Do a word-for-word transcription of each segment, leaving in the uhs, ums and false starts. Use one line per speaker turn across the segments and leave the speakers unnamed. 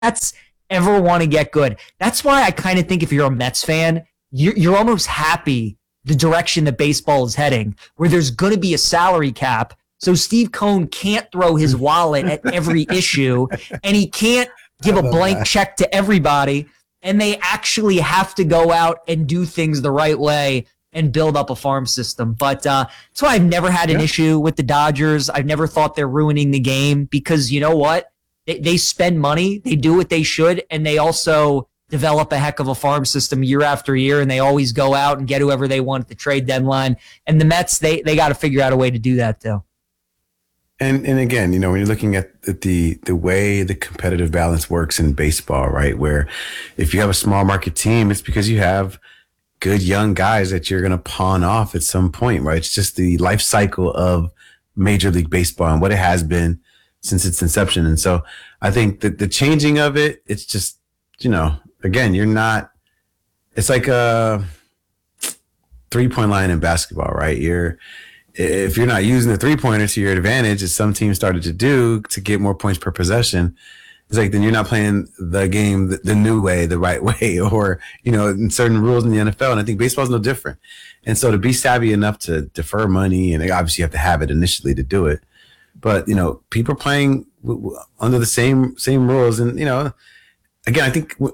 Mets ever want to get good. That's why I kind of think if you're a Mets fan, you're, you're almost happy the direction that baseball is heading, where there's going to be a salary cap. So Steve Cohen can't throw his wallet at every issue, and he can't give a blank that. check to everybody. And they actually have to go out and do things the right way and build up a farm system. But uh, that's why I've never had an yeah. issue with the Dodgers. I've never thought they're ruining the game because you know what? They, they spend money, they do what they should, and they also develop a heck of a farm system year after year, and they always go out and get whoever they want at the trade deadline. And the Mets, they they got to figure out a way to do that too.
And and again, you know, when you're looking at the the way the competitive balance works in baseball, right, where if you have a small market team, it's because you have good young guys that you're going to pawn off at some point, right? It's just the life cycle of Major League Baseball and what it has been since its inception. And so I think that the changing of it, it's just, you know, again, you're not, it's like a three point line in basketball, right? You're, if you're not using the three pointer to your advantage, as some teams started to do to get more points per possession, it's like, then you're not playing the game the, the new way, the right way, or, you know, in certain rules in the N F L. And I think baseball is no different. And so to be savvy enough to defer money, and obviously you have to have it initially to do it. But, you know, people are playing w- w- under the same, same rules. And, you know, again, I think w-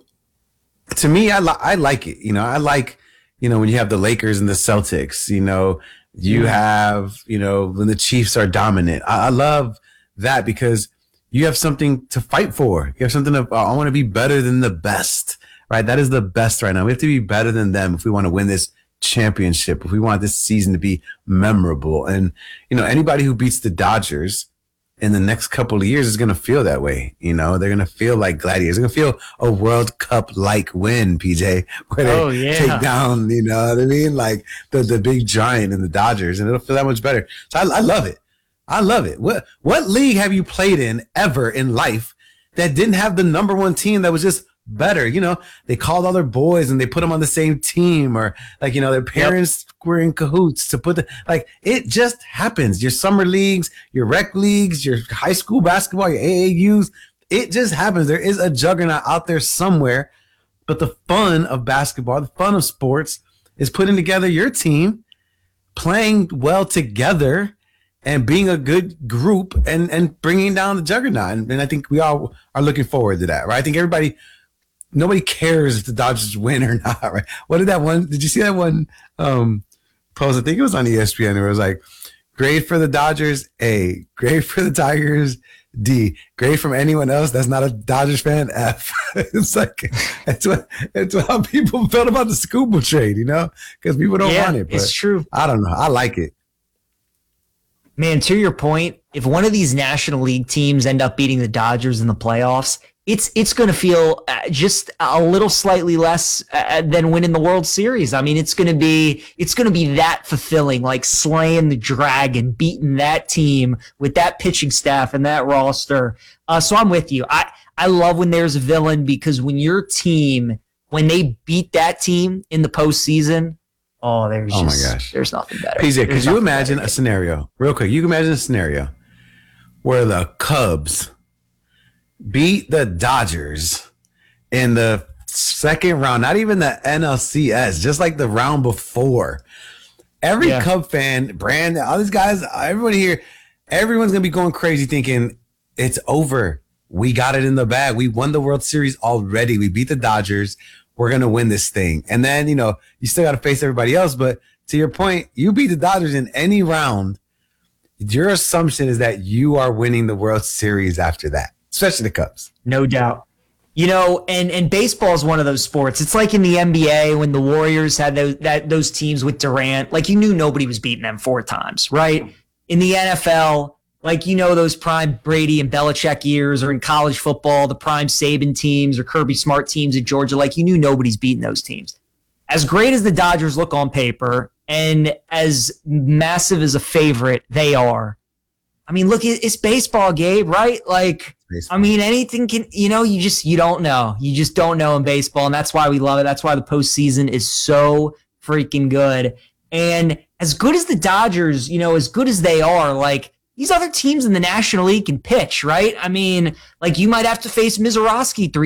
to me, I, li- I like it. You know, I like, you know, when you have the Lakers and the Celtics, you know, you have, you know, when the Chiefs are dominant. I, I love that because you have something to fight for. You have something to, I want to be better than the best, right? That is the best right now. We have to be better than them if we want to win this championship, if we want this season to be memorable. And, you know, anybody who beats the Dodgers in the next couple of years is going to feel that way. You know, they're going to feel like gladiators. They're going to feel a World Cup like win, P J, where they
oh, yeah.
take down, you know what I mean? Like the, the big giant in the Dodgers, and it'll feel that much better. So I, I love it. I love it. What, what league have you played in ever in life that didn't have the number one team that was just better? You know, they called all their boys and they put them on the same team, or like, you know, their parents yep. were in cahoots to put the, like, it just happens. Your summer leagues, your rec leagues, your high school basketball, your A A Us, it just happens. There is a juggernaut out there somewhere, but the fun of basketball, the fun of sports is putting together your team, playing well together, and being a good group, and, and bringing down the juggernaut. And, and I think we all are looking forward to that, right? I think everybody, nobody cares if the Dodgers win or not, right? What did that one, did you see that one um, post? I think it was on E S P N. It was like, great for the Dodgers, A. Great for the Tigers, D. Great from anyone else that's not a Dodgers fan, F. It's like, it's what, it's how people felt about the Scuba trade, you know? Because people don't
yeah,
want it. But
it's true.
I don't know. I like it.
Man, to your point, if one of these National League teams end up beating the Dodgers in the playoffs, it's it's going to feel just a little slightly less uh, than winning the World Series. I mean, it's going to be it's going to be that fulfilling, like slaying the dragon, beating that team with that pitching staff and that roster. Uh, so I'm with you. I I love when there's a villain, because when your team, when they beat that team in the postseason, oh, there's
oh
just,
my gosh,
there's nothing better.
P J, could you imagine
better.
a scenario, real quick? You can imagine a scenario where the Cubs beat the Dodgers in the second round, not even the N L C S, just like the round before. Every yeah. Cub fan, Brandon, all these guys, everybody here, everyone's going to be going crazy thinking it's over. We got it in the bag. We won the World Series already. We beat the Dodgers. We're going to win this thing. And then, you know, you still got to face everybody else. But to your point, you beat the Dodgers in any round. Your assumption is that you are winning the World Series after that, especially the Cubs.
No doubt. You know, and, and baseball is one of those sports. It's like in the N B A when the Warriors had those, that, those teams with Durant. Like, you knew nobody was beating them four times, right? In the N F L, like, you know, those prime Brady and Belichick years, or in college football, the prime Saban teams or Kirby Smart teams at Georgia, like, you knew nobody's beating those teams. As great as the Dodgers look on paper and as massive as a favorite they are, I mean, look, it's baseball, Gabe, right? Like, baseball. I mean, anything can, you know, you just, you don't know. You just don't know in baseball, and that's why we love it. That's why the postseason is so freaking good. And as good as the Dodgers, you know, as good as they are, like, these other teams in the National League can pitch, right? I mean, like you might have to face Mizorowski three